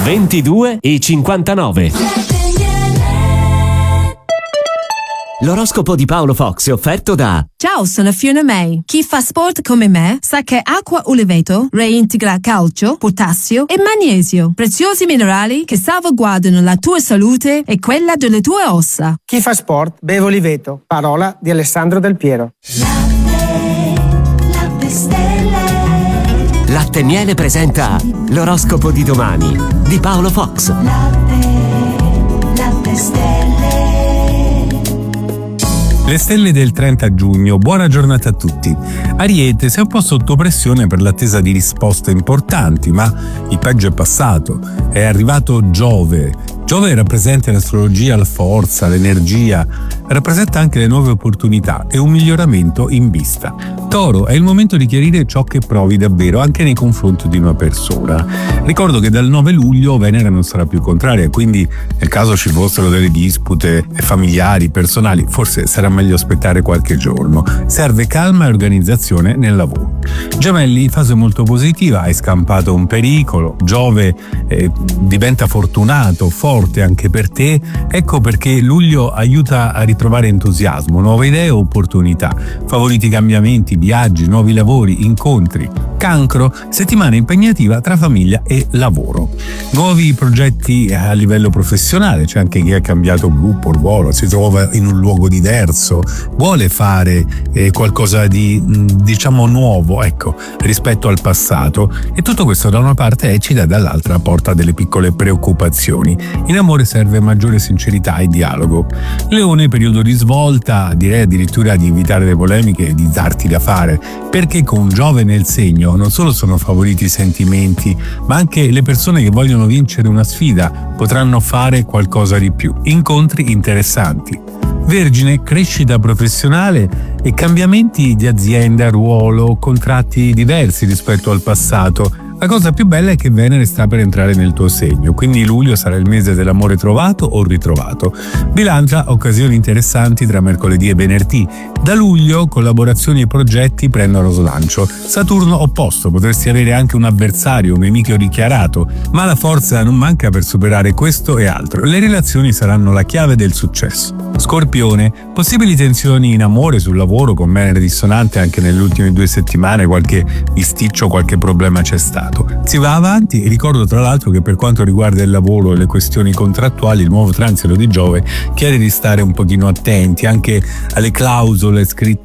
22:59. L'oroscopo di Paolo Fox è offerto da... Ciao, sono Fiona May. Chi fa sport come me sa che Acqua Uleveto reintegra calcio, potassio e magnesio, preziosi minerali che salvaguardano la tua salute e quella delle tue ossa. Chi fa sport beve Oliveto, parola di Alessandro Del Piero. Latte Stelle. Latte Miele presenta l'oroscopo di domani di Paolo Fox. Latte Stelle. Le stelle del 30 giugno, buona giornata a tutti. Ariete, sei un po' sotto pressione per l'attesa di risposte importanti, ma il peggio è passato. È arrivato Giove. Giove rappresenta in astrologia la forza, l'energia, rappresenta anche le nuove opportunità e un miglioramento in vista. Toro, è il momento di chiarire ciò che provi davvero anche nei confronti di una persona. Ricordo che dal 9 luglio Venere non sarà più contraria, quindi nel caso ci fossero delle dispute familiari, personali, forse sarà meglio aspettare qualche giorno. Serve calma e organizzazione nel lavoro. Gemelli, fase molto positiva, hai scampato un pericolo, Giove diventa fortunato, forte anche per te, ecco perché luglio aiuta a ritrovare entusiasmo, nuove idee e opportunità, favoriti cambiamenti, viaggi, nuovi lavori, incontri. Cancro, settimana impegnativa tra famiglia e lavoro. Nuovi progetti a livello professionale, c'è anche chi ha cambiato gruppo, ruolo, si trova in un luogo diverso, vuole fare qualcosa di diciamo nuovo, ecco, rispetto al passato, e tutto questo da una parte eccita, dall'altra porta delle piccole preoccupazioni. In amore serve maggiore sincerità e dialogo. Leone, periodo di svolta, direi addirittura di evitare le polemiche e di darti da fare, perché con Giove nel segno non solo sono favoriti i sentimenti, ma anche le persone che vogliono vincere una sfida potranno fare qualcosa di più, incontri interessanti. Vergine, crescita professionale e cambiamenti di azienda, ruolo, contratti diversi rispetto al passato. La cosa più bella è che Venere sta per entrare nel tuo segno, quindi luglio sarà il mese dell'amore trovato o ritrovato. Bilancia, occasioni interessanti tra mercoledì e venerdì. Da luglio collaborazioni e progetti prendono slancio. Saturno opposto, potresti avere anche un avversario, un nemico dichiarato, ma la forza non manca per superare questo e altro. Le relazioni saranno la chiave del successo. Scorpione, possibili tensioni in amore, sul lavoro, con Venere dissonante anche nelle ultime 2 settimane, qualche bisticcio, qualche problema c'è stato. Si va avanti e ricordo tra l'altro che per quanto riguarda il lavoro e le questioni contrattuali, il nuovo transito di Giove chiede di stare un pochino attenti anche alle clausole scritte